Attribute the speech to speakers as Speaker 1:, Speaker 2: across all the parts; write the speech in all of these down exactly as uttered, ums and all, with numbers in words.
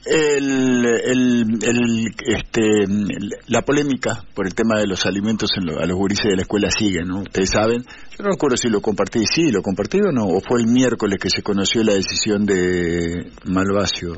Speaker 1: El, el, el, este, la polémica por el tema de los alimentos en lo, a los gurises de la escuela sigue, ¿no? Ustedes saben, yo no recuerdo si lo compartí, sí, lo compartí o no, o fue el miércoles que se conoció la decisión de Malvasio.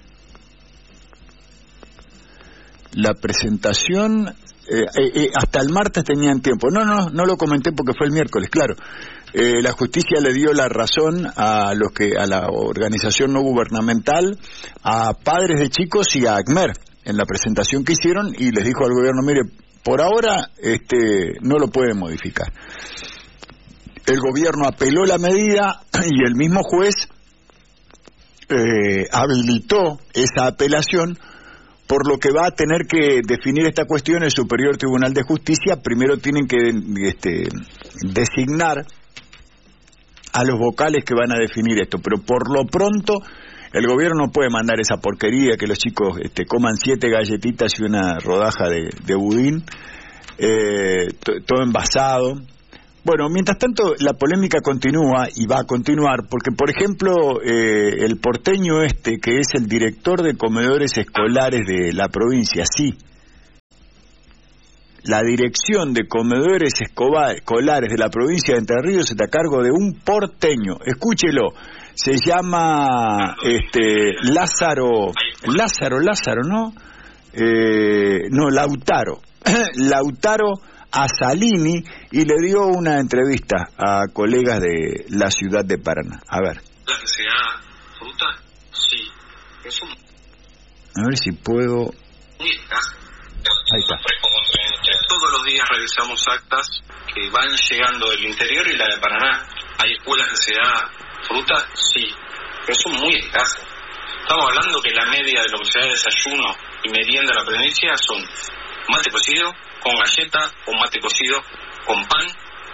Speaker 1: La presentación, eh, eh, hasta el martes tenían tiempo, no, no, no lo comenté porque fue el miércoles, claro. Eh, la justicia le dio la razón a los que a la organización no gubernamental, a padres de chicos y a ACMER en la presentación que hicieron, y les dijo al gobierno, mire, por ahora este no lo pueden modificar. El gobierno apeló la medida y el mismo juez eh, habilitó esa apelación, por lo que va a tener que definir esta cuestión el Superior Tribunal de Justicia. Primero tienen que este, designar a los vocales que van a definir esto, pero por lo pronto el gobierno no puede mandar esa porquería que los chicos este, coman siete galletitas y una rodaja de, de budín, eh, t- todo envasado. Bueno, mientras tanto la polémica continúa y va a continuar, porque por ejemplo eh, el porteño este, que es el director de comedores escolares de la provincia, sí, la dirección de comedores escolares de la provincia de Entre Ríos está a cargo de un porteño. Escúchelo, se llama este Lázaro, Lázaro, Lázaro, ¿no? Eh, no, Lautaro, Lautaro Asalini, y le dio una entrevista a colegas de la ciudad de Paraná. A ver.
Speaker 2: ¿La que sea fruta? Sí. Es un...
Speaker 1: A ver si puedo...
Speaker 2: Muy escaso.
Speaker 1: Ahí está.
Speaker 2: Todos los días revisamos actas que van llegando del interior y la de Paraná. ¿Hay escuelas que se da fruta? Sí, pero son muy escasas. Estamos hablando que la media de lo que se da de desayuno y merienda en la provincia son mate cocido con galleta o mate cocido con pan,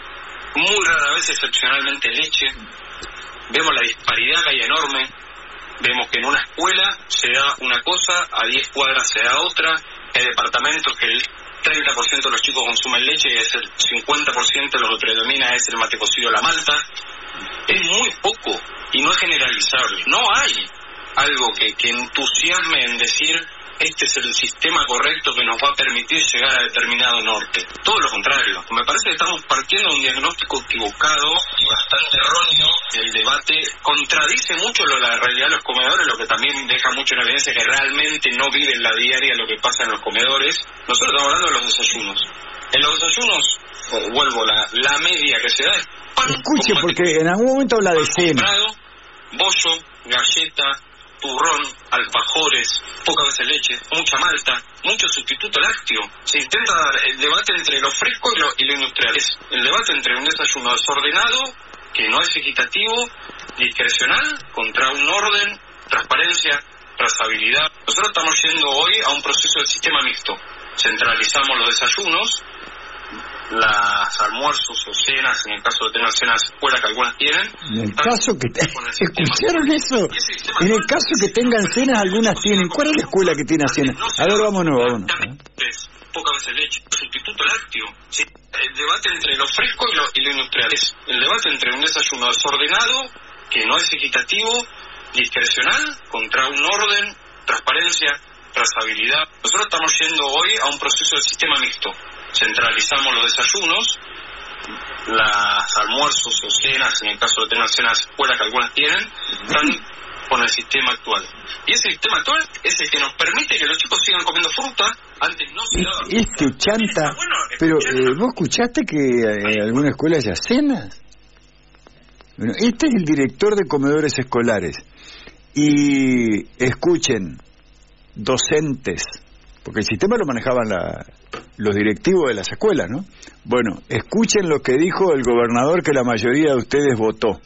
Speaker 2: muy rara vez, excepcionalmente, leche. Vemos la disparidad que hay enorme. Vemos que en una escuela se da una cosa, a diez cuadras se da otra. Hay departamentos que el treinta por ciento de los chicos consumen leche y es el cincuenta por ciento lo que predomina es el mate cocido, la malta. Es muy poco y no es generalizable. No hay algo que, que entusiasme en decir este es el sistema correcto que nos va a permitir llegar a determinado norte. Todo lo contrario. Me parece que estamos partiendo de un diagnóstico equivocado y bastante erróneo. El debate contradice mucho lo, la realidad de los comedores, lo que también deja mucho en evidencia que realmente no vive en la diaria lo que pasa en los comedores. Nosotros estamos hablando de los desayunos. En los desayunos, oh, vuelvo, la, la media que se da es pan.
Speaker 1: Escuche, porque en algún momento habla de cena.
Speaker 2: Bollo, galleta, turrón, alfajores, pocas veces leche, mucha malta, mucho sustituto lácteo. Se intenta dar el debate entre lo fresco y lo, y lo industrial. Es el debate entre un desayuno desordenado, que no es equitativo, discrecional, contra un orden, transparencia, trazabilidad. Nosotros estamos yendo hoy a un proceso de sistema mixto. Centralizamos los desayunos, las almuerzos o cenas, en el caso de tener cenas fuera, que algunas tienen.
Speaker 1: En el caso que... ¿Escucharon eso? En el caso que tengan cenas, algunas tienen. ¿Cuál es la escuela que tiene cenas? A ver, vámonos, vámonos.
Speaker 2: Pocas veces leche, sustituto lácteo. Sí. El debate entre lo fresco y lo, y lo industrial. Es el debate entre un desayuno desordenado, que no es equitativo, discrecional, contra un orden, transparencia, trazabilidad. Nosotros estamos yendo hoy a un proceso de sistema mixto. Centralizamos los desayunos, las almuerzos o cenas, en el caso de tener cenas fuera, que algunas tienen, están con el sistema actual. Y ese sistema actual es el que nos permite que los chicos sigan comiendo fruta. Antes no se daba.
Speaker 1: Este chanta, bueno, pero eh, ¿vos escuchaste que en eh, alguna escuela haya cenas? Bueno, este es el director de comedores escolares. Y escuchen, docentes, porque el sistema lo manejaban la, los directivos de las escuelas, ¿no? Bueno, escuchen lo que dijo el gobernador que la mayoría de ustedes votó.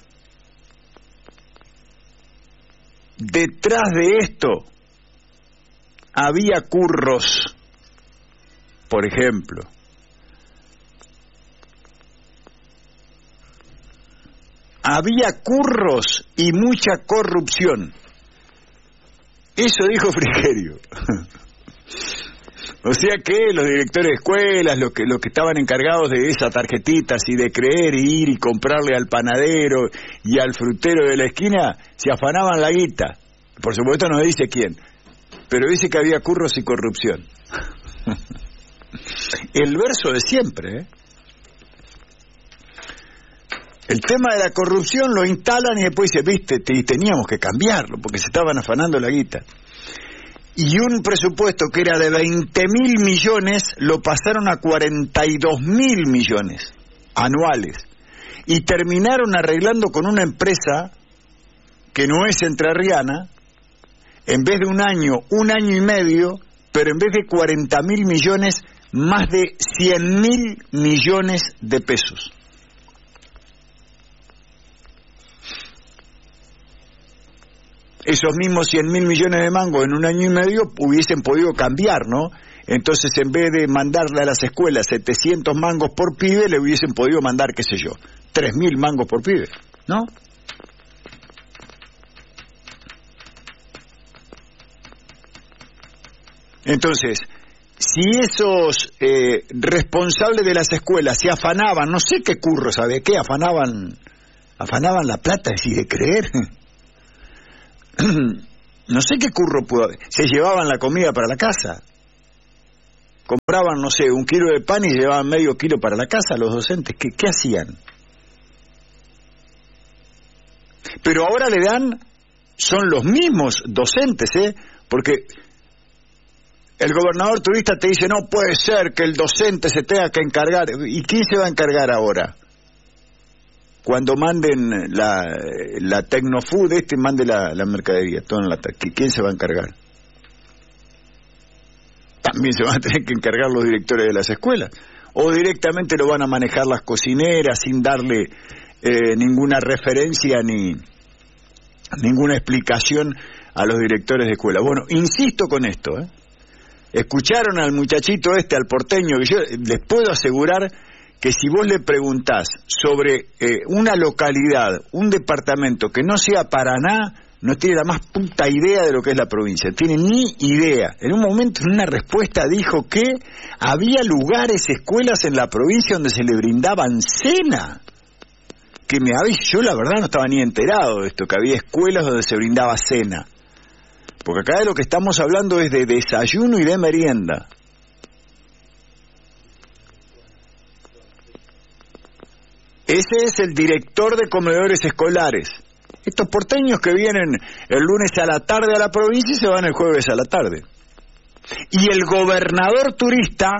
Speaker 1: Detrás de esto había curros, por ejemplo. Había curros y mucha corrupción. Eso dijo Frigerio. O sea que los directores de escuelas, los que, los que estaban encargados de esas tarjetitas y de creer y ir y comprarle al panadero y al frutero de la esquina, se afanaban la guita. Por supuesto no dice quién. pero dice que había curros y corrupción. El verso de siempre, ¿eh? El tema de la corrupción lo instalan y después dice, viste, te, teníamos que cambiarlo porque se estaban afanando la guita. Y un presupuesto que era de veinte mil millones lo pasaron a cuarenta y dos mil millones anuales. Y terminaron arreglando con una empresa que no es entrerriana, en vez de un año, un año y medio, pero en vez de cuarenta mil millones, más de cien mil millones de pesos. Esos mismos cien mil millones de mangos en un año y medio hubiesen podido cambiar, ¿no? Entonces, en vez de mandarle a las escuelas setecientos mangos por pibe, le hubiesen podido mandar, qué sé yo, tres mil mangos por pibe, ¿no? Entonces, si esos eh, responsables de las escuelas se afanaban, no sé qué curro, ¿sabe qué? Afanaban, afanaban la plata, es decir, de creer. No sé qué curro pudo haber. Se llevaban la comida para la casa. Compraban, no sé, un kilo de pan y llevaban medio kilo para la casa los docentes. ¿Qué, qué hacían? Pero ahora le dan, son los mismos docentes, ¿eh? Porque el gobernador turista te dice, no puede ser que el docente se tenga que encargar. ¿Y quién se va a encargar ahora? Cuando manden la, la Tecnofood, este mande la, la mercadería, todo en la, ¿quién se va a encargar? También se van a tener que encargar los directores de las escuelas. O directamente lo van a manejar las cocineras sin darle eh, ninguna referencia ni ninguna explicación a los directores de escuela. Bueno, insisto con esto, ¿eh? Escucharon al muchachito este, al porteño, que yo les puedo asegurar que si vos le preguntás sobre eh, una localidad, un departamento que no sea Paraná, no tiene la más puta idea de lo que es la provincia, tiene ni idea. En un momento, en una respuesta, dijo que había lugares, escuelas en la provincia donde se le brindaban cena. Que me habéis, yo la verdad no estaba ni enterado de esto, que había escuelas donde se brindaba cena. Porque acá de lo que estamos hablando es de desayuno y de merienda. Ese es el director de comedores escolares. Estos porteños que vienen el lunes a la tarde a la provincia y se van el jueves a la tarde. Y el gobernador turista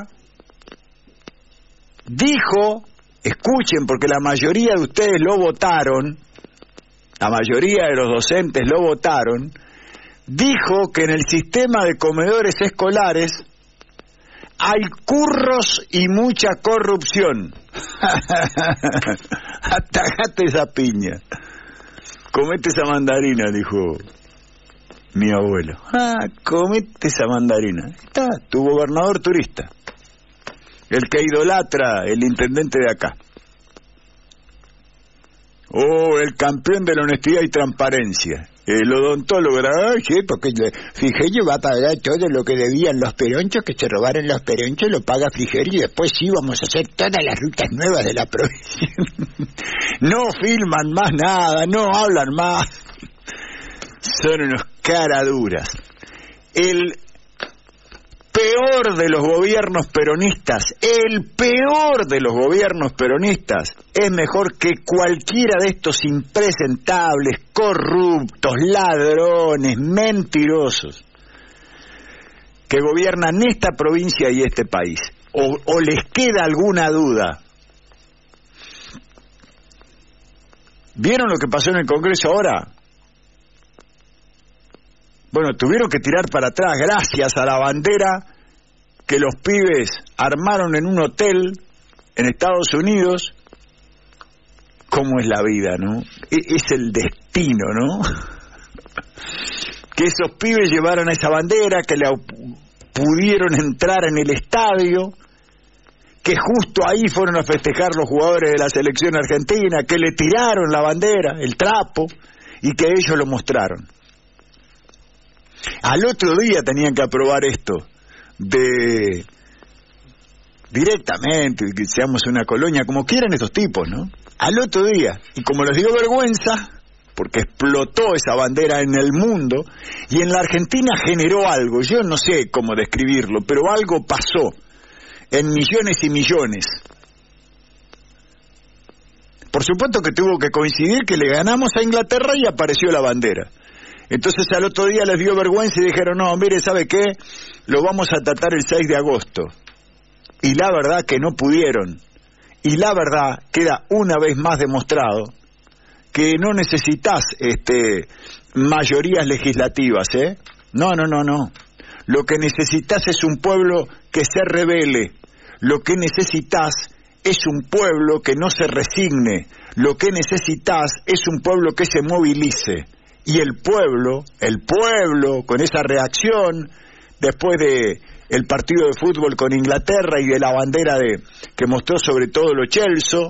Speaker 1: dijo, escuchen, porque la mayoría de ustedes lo votaron, la mayoría de los docentes lo votaron, dijo que en el sistema de comedores escolares hay curros y mucha corrupción. Atacate esa piña. Comete esa mandarina, dijo mi abuelo. Ah, comete esa mandarina. Está, tu gobernador turista. El que idolatra el intendente de acá. Oh, el campeón de la honestidad y transparencia. El odontólogo era, sí, porque Frigerio va a pagar todo lo que debían los peronchos, que se robaron los peronchos, lo paga Frigerio, y después sí vamos a hacer todas las rutas nuevas de la provincia. No filman más nada, no hablan más. Son unos caraduras. El peor de los gobiernos peronistas, el peor de los gobiernos peronistas, es mejor que cualquiera de estos impresentables, corruptos, ladrones, mentirosos, que gobiernan esta provincia y este país. O, o les queda alguna duda. ¿Vieron lo que pasó en el Congreso ahora? Bueno, tuvieron que tirar para atrás gracias a la bandera que los pibes armaron en un hotel en Estados Unidos. ¿Cómo es la vida, no? Es el destino, ¿no? Que esos pibes llevaron esa bandera, que la pudieron entrar en el estadio, que justo ahí fueron a festejar los jugadores de la selección argentina, que le tiraron la bandera, el trapo, y que ellos lo mostraron. Al otro día tenían que aprobar esto, de directamente, que seamos una colonia, como quieran estos tipos, ¿no? Al otro día, y como les dio vergüenza, porque explotó esa bandera en el mundo, y en la Argentina generó algo, yo no sé cómo describirlo, pero algo pasó en millones y millones. Por supuesto que tuvo que coincidir que le ganamos a Inglaterra y apareció la bandera. Entonces al otro día les dio vergüenza y dijeron, no, mire, ¿sabe qué? Lo vamos a tratar el seis de agosto. Y la verdad que no pudieron. Y la verdad queda una vez más demostrado que no necesitas este, mayorías legislativas, ¿eh? No, no, no, no. Lo que necesitas es un pueblo que se rebele. Lo que necesitas es un pueblo que no se resigne. Lo que necesitas es un pueblo que se movilice. Y el pueblo, el pueblo, con esa reacción, después de el partido de fútbol con Inglaterra y de la bandera de que mostró sobre todo lo Chelsea,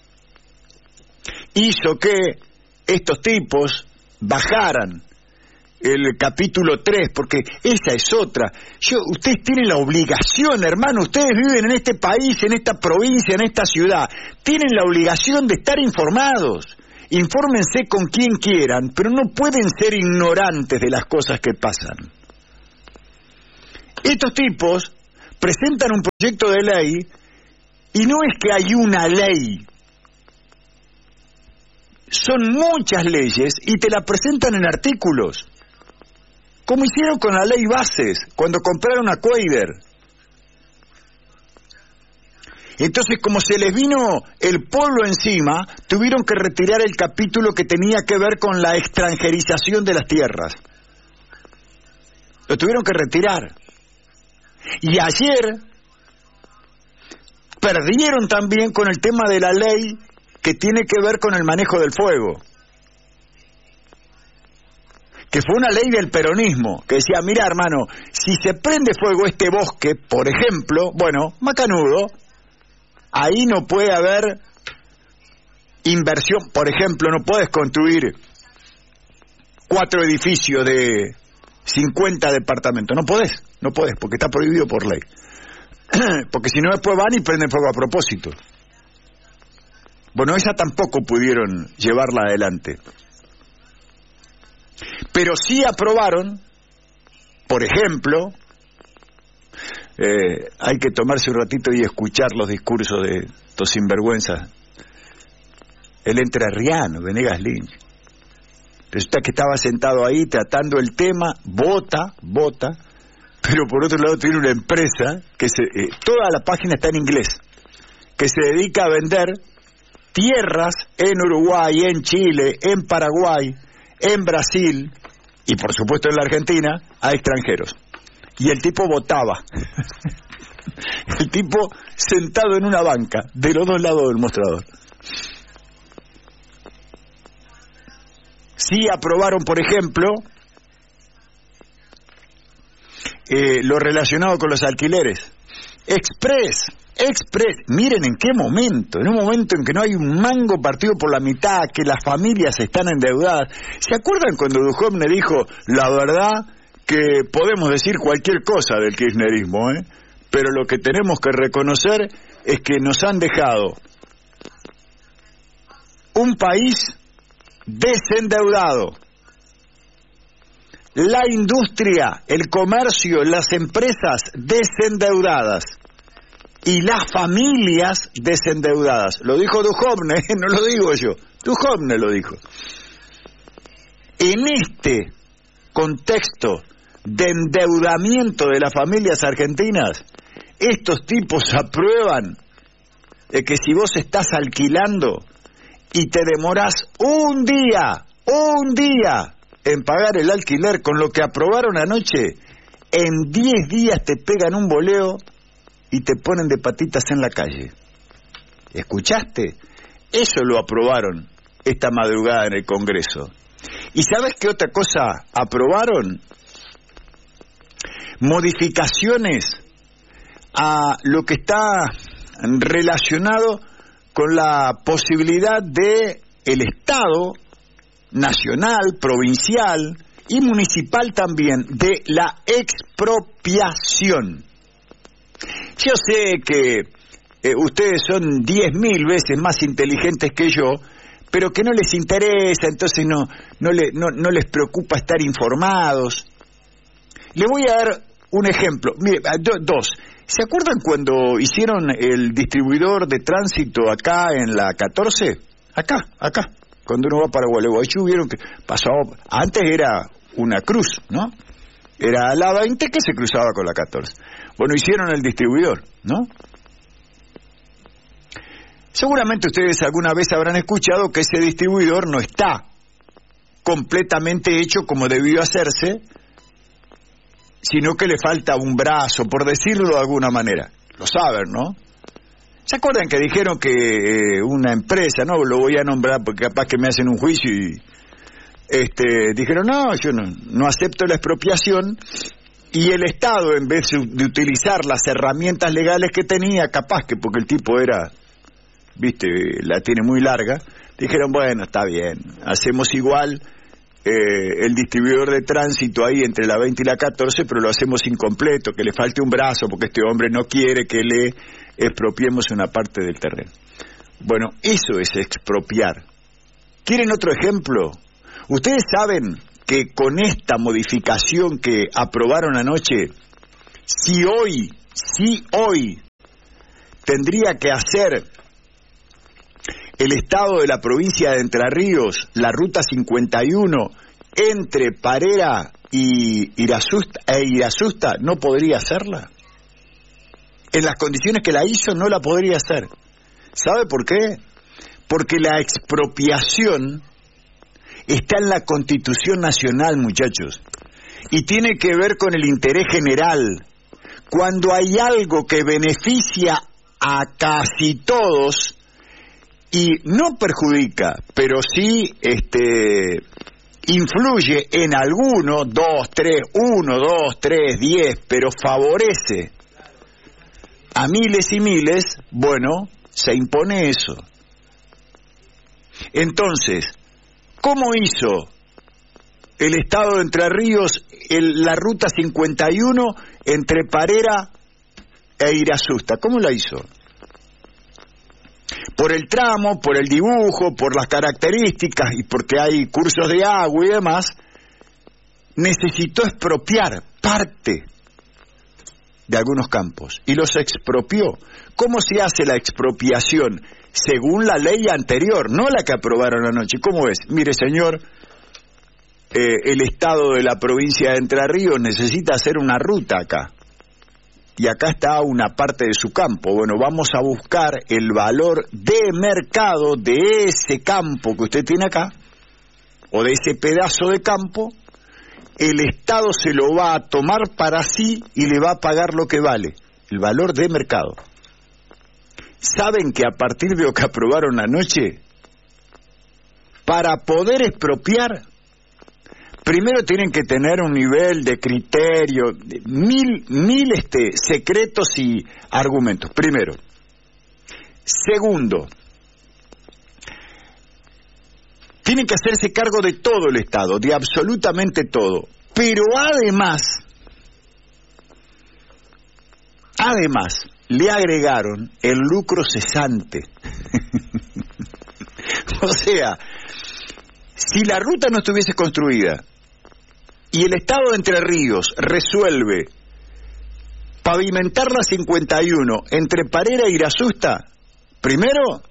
Speaker 1: hizo que estos tipos bajaran el capítulo tres, porque esa es otra. Yo, ustedes tienen la obligación, hermano, ustedes viven en este país, en esta provincia, en esta ciudad, tienen la obligación de estar informados. Infórmense con quien quieran, pero no pueden ser ignorantes de las cosas que pasan. Estos tipos presentan un proyecto de ley y no es que hay una ley, son muchas leyes y te la presentan en artículos, como hicieron con la ley Bases cuando compraron a Cuader. Entonces, como se les vino el pueblo encima, tuvieron que retirar el capítulo que tenía que ver con la extranjerización de las tierras. Lo tuvieron que retirar. Y ayer perdieron también con el tema de la ley que tiene que ver con el manejo del fuego, que fue una ley del peronismo, que decía, mira hermano, si se prende fuego este bosque, por ejemplo, bueno, macanudo, ahí no puede haber inversión. Por ejemplo, no puedes construir cuatro edificios de cincuenta departamentos, no podés, no podés, porque está prohibido por ley. Porque si no después van y prenden fuego a propósito. Bueno, esa tampoco pudieron llevarla adelante. Pero sí aprobaron, por ejemplo, eh, hay que tomarse un ratito y escuchar los discursos de estos sinvergüenzas. El entrerriano, Venegas Lynch. Resulta que estaba sentado ahí tratando el tema, vota, vota, pero por otro lado tiene una empresa, que se, eh, toda la página está en inglés, que se dedica a vender tierras en Uruguay, en Chile, en Paraguay, en Brasil y por supuesto en la Argentina a extranjeros. Y el tipo votaba. El tipo sentado en una banca de los dos lados del mostrador. Sí aprobaron, por ejemplo, eh, lo relacionado con los alquileres. Express, Express, miren en qué momento, en un momento en que no hay un mango partido por la mitad, que las familias están endeudadas. ¿Se acuerdan cuando Duhovne dijo, la verdad que podemos decir cualquier cosa del kirchnerismo, eh? pero lo que tenemos que reconocer es que nos han dejado un país desendeudado, la industria, el comercio, las empresas desendeudadas y las familias desendeudadas? Lo dijo Duhovne, no lo digo yo, Duhovne lo dijo. En este contexto de endeudamiento de las familias argentinas, estos tipos aprueban de que si vos estás alquilando y te demorás un día, un día en pagar el alquiler con lo que aprobaron anoche, en diez días te pegan un boleo y te ponen de patitas en la calle. ¿Escuchaste? Eso lo aprobaron esta madrugada en el Congreso. ¿Y sabes qué otra cosa aprobaron? Modificaciones a lo que está relacionado con la posibilidad de el Estado nacional, provincial y municipal también, de la expropiación. Yo sé que eh, ustedes son diez mil veces más inteligentes que yo, pero que no les interesa, entonces no, no, le, no, no les preocupa estar informados. Le voy a dar un ejemplo, mire, do, dos. ¿Se acuerdan cuando hicieron el distribuidor de tránsito acá en la catorce? Acá, acá, cuando uno va para Gualeguaychú, vieron que pasaba, antes era una cruz, ¿no? Era la veinte que se cruzaba con la catorce. Bueno, hicieron el distribuidor, ¿no? Seguramente ustedes alguna vez habrán escuchado que ese distribuidor no está completamente hecho como debió hacerse, sino que le falta un brazo, por decirlo de alguna manera. Lo saben, ¿no? ¿Se acuerdan que dijeron que eh, una empresa, no lo voy a nombrar porque capaz que me hacen un juicio y este, dijeron, no, yo no, no acepto la expropiación, y el Estado, en vez de utilizar las herramientas legales que tenía, capaz que porque el tipo era, viste, la tiene muy larga, dijeron, bueno, está bien, hacemos igual eh, el distribuidor de tránsito ahí entre la veinte y la catorce, pero lo hacemos incompleto, que le falte un brazo porque este hombre no quiere que le expropiemos una parte del terreno. Bueno, eso es expropiar. ¿Quieren otro ejemplo? Ustedes saben que con esta modificación que aprobaron anoche, si hoy, si hoy tendría que hacer el Estado de la provincia de Entre Ríos la ruta cincuenta y uno entre Parera y Irasusta, e Irasusta, no podría hacerla. En las condiciones que la hizo, no la podría hacer. ¿Sabe por qué? Porque la expropiación está en la Constitución Nacional, muchachos, y tiene que ver con el interés general. Cuando hay algo que beneficia a casi todos y no perjudica, pero sí este, influye en alguno, dos, tres, uno, dos, tres, diez, pero favorece a miles y miles, bueno, se impone eso. Entonces, ¿cómo hizo el Estado de Entre Ríos el, la ruta cincuenta y uno entre Parera e Irasusta? ¿Cómo la hizo? Por el tramo, por el dibujo, por las características y porque hay cursos de agua y demás, necesitó expropiar parte de algunos campos y los expropió. ¿Cómo se hace la expropiación? Según la ley anterior, no la que aprobaron anoche. ¿Cómo es? Mire, señor, eh, el Estado de la provincia de Entre Ríos necesita hacer una ruta acá. Y acá está una parte de su campo. Bueno, vamos a buscar el valor de mercado de ese campo que usted tiene acá, o de ese pedazo de campo. El Estado se lo va a tomar para sí y le va a pagar lo que vale, el valor de mercado. ¿Saben que a partir de lo que aprobaron anoche, para poder expropiar, primero tienen que tener un nivel de criterio, de mil, mil este, secretos y argumentos, primero. Segundo, tienen que hacerse cargo de todo el Estado, de absolutamente todo. Pero además, además, le agregaron el lucro cesante. O sea, si la ruta no estuviese construida y el Estado de Entre Ríos resuelve pavimentar la cincuenta y uno entre Parera e Irasusta, primero,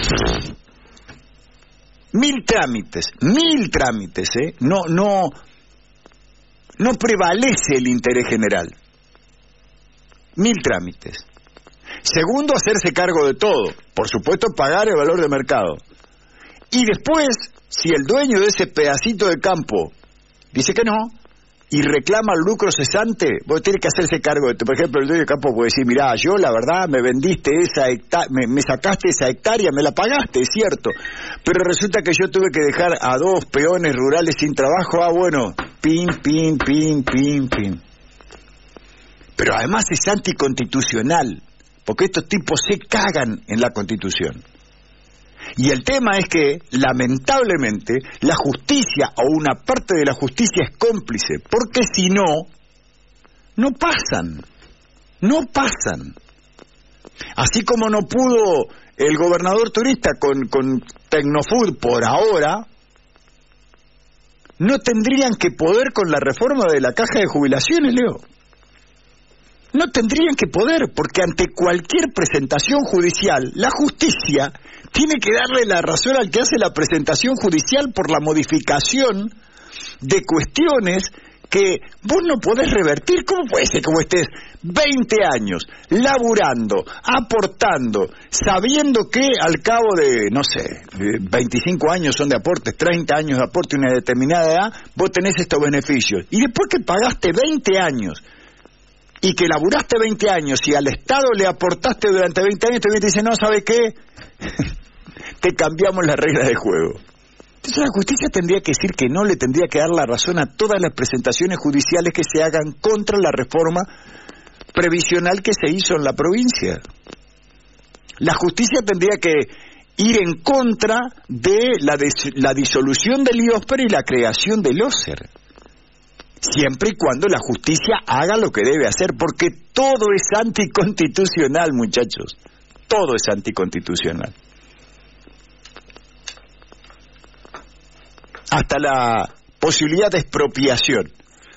Speaker 1: mil trámites, mil trámites, ¿eh? No, no, no prevalece el interés general. Mil trámites. Segundo, hacerse cargo de todo. Por supuesto, pagar el valor de mercado. Y después, si el dueño de ese pedacito de campo dice que no y reclama el lucro cesante, vos tenés que hacerse cargo de esto. Por ejemplo, el dueño del campo puede decir, mirá, yo la verdad me vendiste esa hectárea, me, me sacaste esa hectárea, me la pagaste, es cierto, pero resulta que yo tuve que dejar a dos peones rurales sin trabajo. Ah, bueno, pin, pin, pin, pin, pin. Pero además es anticonstitucional, porque estos tipos se cagan en la Constitución. Y el tema es que, lamentablemente, la justicia o una parte de la justicia es cómplice, porque si no, no pasan, no pasan. Así como no pudo el gobernador turista con, con Tecnofood por ahora no tendrían que poder con la reforma de la caja de jubilaciones, Leo. No tendrían que poder, porque ante cualquier presentación judicial, la justicia tiene que darle la razón al que hace la presentación judicial por la modificación de cuestiones que vos no podés revertir. ¿Cómo puede ser que vos estés veinte años laburando, aportando, sabiendo que al cabo de, no sé, veinticinco años son de aportes, treinta años de aporte a una determinada edad, vos tenés estos beneficios? Y después que pagaste veinte años y que laburaste veinte años y al Estado le aportaste durante veinte años, te dice, no, ¿sabe qué? Te cambiamos las reglas de juego. Entonces la justicia tendría que decir que no, le tendría que dar la razón a todas las presentaciones judiciales que se hagan contra la reforma previsional que se hizo en la provincia. La justicia tendría que ir en contra de la, des- la disolución del I O S P E R y la creación del O S E R. Siempre y cuando la justicia haga lo que debe hacer, porque todo es anticonstitucional, muchachos. Todo es anticonstitucional. Hasta la posibilidad de expropiación,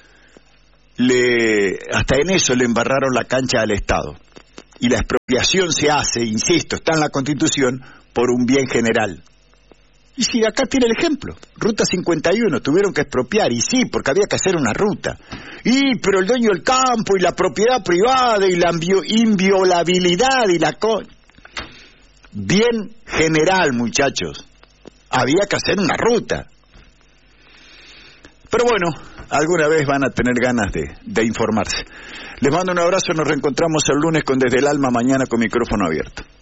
Speaker 1: le, hasta en eso le embarraron la cancha al Estado. Y la expropiación se hace, insisto, está en la Constitución, por un bien general. Y sí, acá tiene el ejemplo. Ruta cincuenta y uno, tuvieron que expropiar, y sí, porque había que hacer una ruta. Y, pero el dueño del campo, y la propiedad privada, y la invio, inviolabilidad, y la... co- bien general, muchachos. Había que hacer una ruta. Pero bueno, alguna vez van a tener ganas de, de informarse. Les mando un abrazo, nos reencontramos el lunes con Desde el Alma, mañana con micrófono abierto.